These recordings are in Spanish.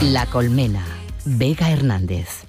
La Colmena, Vega Hernández.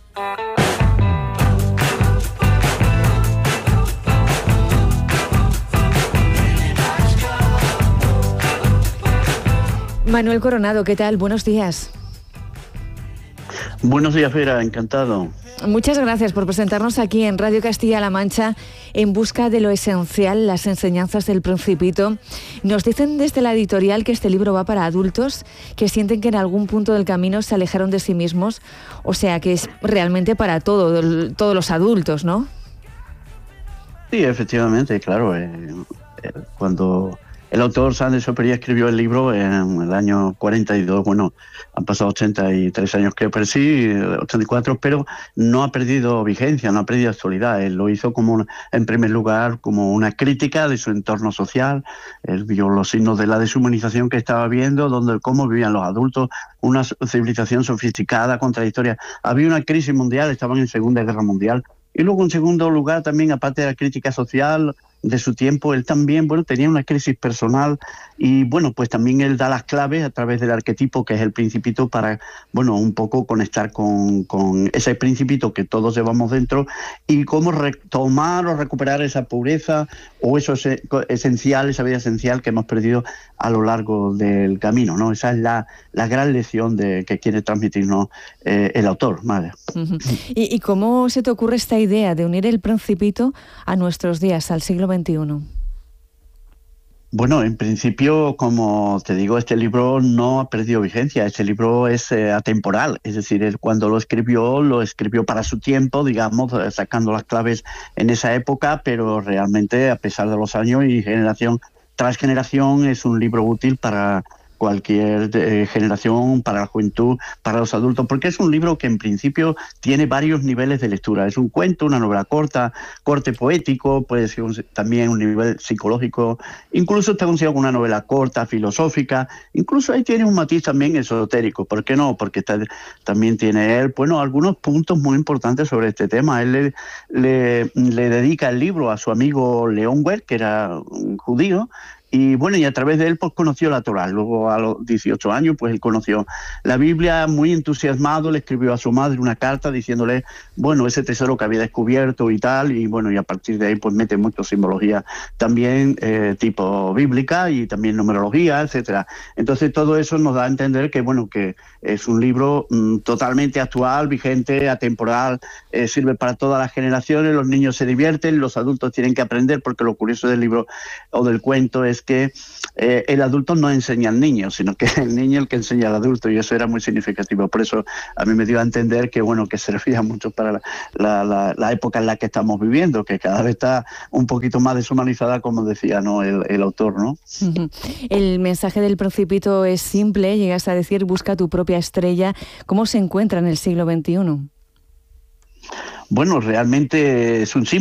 Manuel Coronado, ¿qué tal? Buenos días. Buenos días, Vera, encantado. Muchas gracias por presentarnos aquí en Radio Castilla-La Mancha En busca de lo esencial, las enseñanzas del Principito. Nos dicen desde la editorial que este libro va para adultos que sienten que en algún punto del camino se alejaron de sí mismos, o sea que es realmente para todos los adultos, ¿no? Sí, efectivamente, claro. Cuando el autor Saint-Exupéry escribió el libro en el año 42, bueno, han pasado 83 años creo, pero sí, 84, pero no ha perdido vigencia, no ha perdido actualidad. Él lo hizo en primer lugar como una crítica de su entorno social. Él vio los signos de la deshumanización que estaba viendo, cómo vivían los adultos, una civilización sofisticada, contradictoria. Había una crisis mundial, estaban en Segunda Guerra Mundial. Y luego, en segundo lugar, también, aparte de la crítica social de su tiempo, él también, tenía una crisis personal y, pues también él da las claves a través del arquetipo que es el Principito para, un poco conectar con ese Principito que todos llevamos dentro y cómo retomar o recuperar esa pureza o eso esencial, esa vida esencial que hemos perdido a lo largo del camino, ¿no? Esa es la gran lección que quiere transmitirnos el autor, madre. Uh-huh. ¿Y cómo se te ocurre esta idea de unir el Principito a nuestros días, al siglo XXI? Bueno, en principio, como te digo, este libro no ha perdido vigencia. Este libro es atemporal, es decir, él cuando lo escribió para su tiempo, digamos, sacando las claves en esa época, pero realmente, a pesar de los años y generación tras generación, es un libro útil para cualquier generación, para la juventud, para los adultos, porque es un libro que en principio tiene varios niveles de lectura. Es un cuento, una novela corta, corte poético, puede ser también un nivel psicológico, incluso está considerado una novela corta, filosófica, incluso ahí tiene un matiz también esotérico. ¿Por qué no? Porque también tiene él, algunos puntos muy importantes sobre este tema. Él le dedica el libro a su amigo León Ware, que era un judío, y a través de él conoció la Torá. Luego a los 18 años él conoció la Biblia, muy entusiasmado, le escribió a su madre una carta diciéndole, ese tesoro que había descubierto y tal, y a partir de ahí mete mucha simbología también tipo bíblica y también numerología, etcétera. Entonces todo eso nos da a entender que que es un libro totalmente actual, vigente, atemporal, sirve para todas las generaciones, los niños se divierten, los adultos tienen que aprender, porque lo curioso del libro o del cuento es que el adulto no enseña al niño, sino que es el niño el que enseña al adulto, y eso era muy significativo. Por eso a mí me dio a entender que que servía mucho para la época en la que estamos viviendo, que cada vez está un poquito más deshumanizada, como decía, ¿no? el autor, ¿no? Uh-huh. El mensaje del Principito es simple, llegas a decir, busca tu propia estrella. ¿Cómo se encuentra en el siglo XXI? Realmente es un